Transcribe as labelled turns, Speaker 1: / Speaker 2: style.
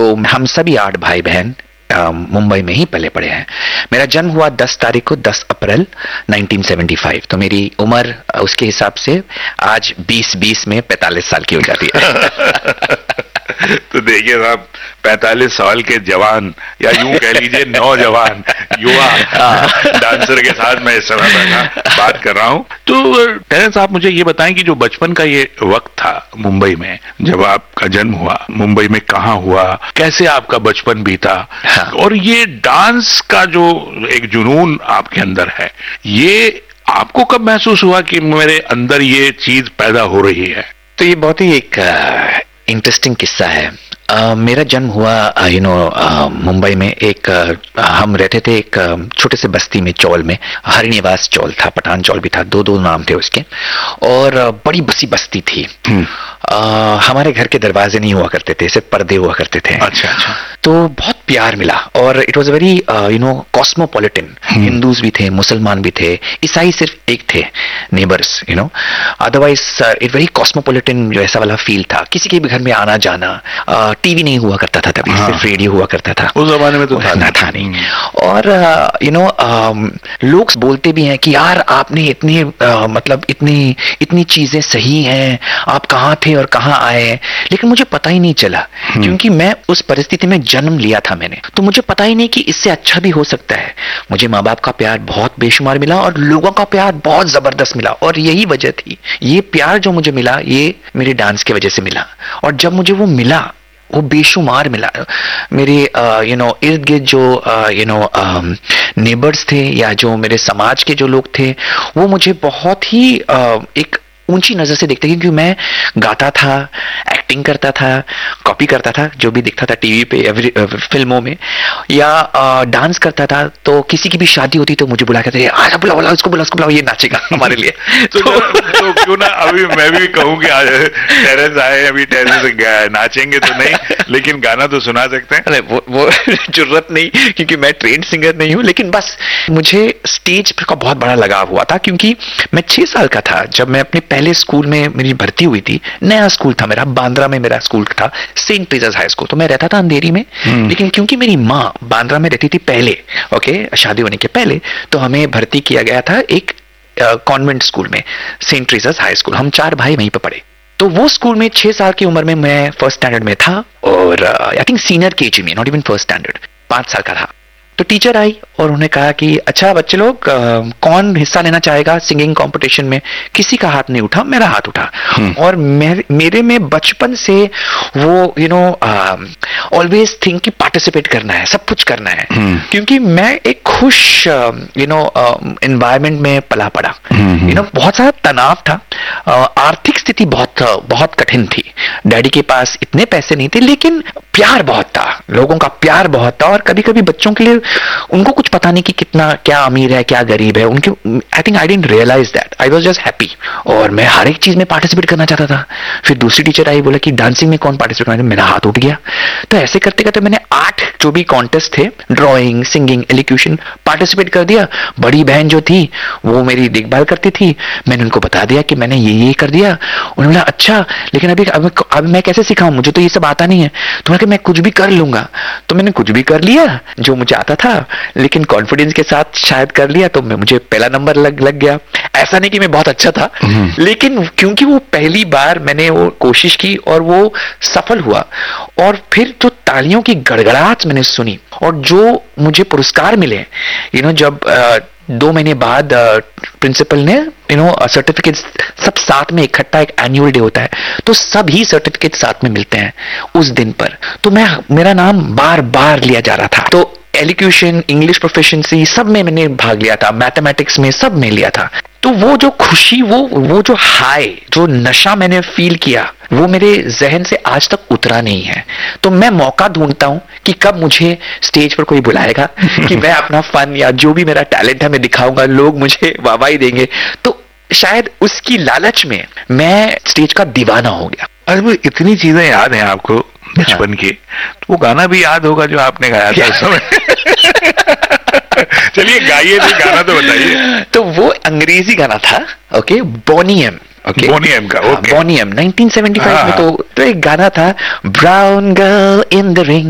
Speaker 1: तो हम सभी 8 भाई बहन मुंबई में ही पले पड़े हैं। मेरा जन्म हुआ 10 तारीख को, 10 अप्रैल 1975। तो मेरी उम्र उसके हिसाब से आज 20-20 में 45 साल की हो जाती है।
Speaker 2: तो देखिए साहब, 45 साल के जवान या यूं कह लीजिए नौजवान युवा डांसर के साथ मैं इस समय बैठा बात कर रहा हूं। तो टेरेंस, आप मुझे ये बताएं कि जो बचपन का ये वक्त था मुंबई में, जब आपका जन्म हुआ, मुंबई में कहाँ हुआ, कैसे आपका बचपन बीता, और ये डांस का जो एक जुनून आपके अंदर है, ये आपको कब महसूस हुआ कि मेरे अंदर ये चीज पैदा हो रही है?
Speaker 1: तो ये बहुत ही एक इंटरेस्टिंग किस्सा है। मेरा जन्म हुआ मुंबई में। हम रहते थे एक छोटे से बस्ती में, चौल में। हरिनिवास चौल था, पठान चौल भी था, दो नाम थे उसके, और बड़ी बसी बस्ती थी। हमारे घर के दरवाजे नहीं हुआ करते थे, सिर्फ पर्दे हुआ करते थे।
Speaker 2: अच्छा।
Speaker 1: तो बहुत प्यार मिला, और it was very cosmopolitan. Hindus भी थे, मुसलमान भी थे, ईसाई सिर्फ एक थे neighbours, otherwise it very cosmopolitan जो ऐसा वाला फील था। किसी के भी घर में आना जाना, टीवी नहीं हुआ करता था तभी, सिर्फ रेडियो हुआ करता था।
Speaker 2: उस जमाने में तो
Speaker 1: था नहीं। और लोग बोलते भी हैं कि यार आपने इतनी चीजें सही हैं, आप कहाँ थे और कहाँ आए, लेकिन मुझे पता ही नहीं चला, क्योंकि मैं उस परिस्थिति में जन्म लिया था मैंने, तो मुझे पता ही नहीं कि इससे अच्छा भी हो सकता है। मुझे माँ बाप का प्यार बहुत बेशुमार मिला और लोगों का प्यार बहुत जबरदस्त मिला, और यही वजह थी, ये प्यार जो मुझे मिला ये मेरे डांस की वजह से मिला। और जब मुझे वो मिला, वो बेशुमार मिला। मेरे इर्द गिर्द जो नेबर्स थे, या जो मेरे समाज के जो लोग थे, वो मुझे बहुत ही एक ऊंची नजर से देखते, क्योंकि मैं गाता था, एक्टिंग करता था, कॉपी करता था जो भी दिखता था टीवी पे, फिल्मों में, या डांस करता था। तो किसी की भी शादी होती तो मुझे बुला के थे, आजा बुलाओ इसको बुलाओ, ये नाचेगा हमारे लिए।
Speaker 2: तो क्यों ना अभी मैं भी कहूँ कि टेरेंस आए, अभी टेरेंस नाचेंगे तो नहीं, लेकिन गाना तो सुना सकते हैं।
Speaker 1: अरे वो जरूरत नहीं, क्योंकि मैं ट्रेंड सिंगर नहीं हूँ, लेकिन बस मुझे स्टेज का बहुत बड़ा लगाव हुआ था, क्योंकि मैं 6 साल का था जब मैं अपने पहले स्कूल में मेरी भर्ती हुई थी। नया स्कूल था मेरा, बांद्रा में मेरा स्कूल था, सेंट ट्रीजर्स हाई स्कूल। तो मैं रहता था अंधेरी में, लेकिन क्योंकि मेरी माँ बांद्रा में रहती थी पहले, शादी होने के पहले, तो हमें भर्ती किया गया था एक कॉन्वेंट स्कूल में, सेंट ट्रीजर्स हाई स्कूल। हम 4 भाई वहीं पर पढ़े। तो वो स्कूल में 6 साल की उम्र में मैं फर्स्ट स्टैंडर्ड में था, और आई थिंक सीनियर केजी में, नॉट इवन फर्स्ट स्टैंडर्ड, 5 साल का था। तो टीचर आई और उन्होंने कहा कि अच्छा बच्चे लोग, कौन हिस्सा लेना चाहेगा सिंगिंग कंपटीशन में। किसी का हाथ नहीं उठा, मेरा हाथ उठा। और मेरे में बचपन से वो ऑलवेज थिंक कि पार्टिसिपेट करना है, सब कुछ करना है, क्योंकि मैं एक खुश एनवायरमेंट में पला पड़ा। बहुत सारा तनाव था, आर्थिक स्थिति बहुत कठिन थी। डैडी के पास इतने पैसे नहीं थे, लेकिन प्यार बहुत था, लोगों का प्यार बहुत था। और कभी कभी बच्चों के लिए उनको कुछ पता नहीं कि कितना, क्या अमीर है क्या गरीब है, उनके I think I didn't realise that, I was just happy. और मैं हर एक चीज में पार्टिसिपेट करना चाहता था। फिर दूसरी टीचर आई, बोला कि डांसिंग में कौन पार्टिसिपेट करना, मेरा हाथ उठ गया। तो ऐसे करते करते मैंने 8 जो भी कॉन्टेस्ट थे, ड्राइंग, सिंगिंग, एलिक्यूशन, पार्टिसिपेट कर दिया। बड़ी बहन जो थी वो मेरी देखभाल करती थी, मैंने उनको बता दिया कि मैंने ये कर दिया। उन्होंने बोला अच्छा, लेकिन अभी मैं कैसे सिखाऊं, मुझे तो ये सब आता नहीं है। तो मैं कुछ भी कर लूंगा। तो मैंने कुछ भी कर लिया जो मुझे आता था, लेकिन कॉन्फिडेंस के साथ शायद कर लिया, तो मुझे पहला नंबर लग गया। ऐसा नहीं कि मैं बहुत अच्छा था, लेकिन क्योंकि वो पहली बार मैंने वो कोशिश की और वो सफल हुआ। और फिर जो तालियों की गड़गड़ाहट मैंने सुनी, और जो मुझे पुरस्कार मिले, जब 2 महीने बाद प्रिंसिपल ने सर्टिफिकेट सब साथ में इकट्ठा, एक एनुअल डे होता है, तो सभी सर्टिफिकेट साथ में मिलते हैं उस दिन पर। तो मेरा नाम बार बार लिया जा रहा था। तो एलिक्यूशन, इंग्लिश प्रोफिशिएंसी सब में मैंने भाग लिया था, मैथमेटिक्स में सब में लिया था। तो वो जो खुशी, वो जो हाई, जो नशा मैंने फील किया, वो मेरे जहन से आज तक उतरा नहीं है। तो मैं मौका ढूंढता हूं कि कब मुझे स्टेज पर कोई बुलाएगा कि मैं अपना फन या जो भी मेरा टैलेंट है मैं दिखाऊंगा, लोग मुझे वाहवाही देंगे। तो शायद उसकी लालच में मैं स्टेज का दीवाना हो गया।
Speaker 2: अरे इतनी चीजें याद हैं आपको बचपन की, तो वो गाना भी याद होगा जो आपने गाया था उस समय। चलिए गाइए, तो गाना तो बताइए।
Speaker 1: तो वो अंग्रेजी गाना था, ओके, बोनी एम।
Speaker 2: बोनी एम का, ओके,
Speaker 1: बोनी एम 1975 में। तो एक गाना था, brown girl in the ring,